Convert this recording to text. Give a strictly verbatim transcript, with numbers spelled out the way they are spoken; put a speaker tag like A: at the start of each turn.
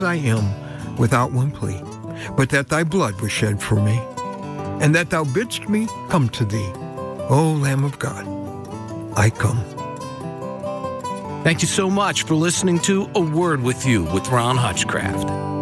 A: I am, without one plea, but that thy blood was shed for me, and that thou bidst me come to thee. O Lamb of God, I come.
B: Thank you so much for listening to A Word With You with Ron Hutchcraft.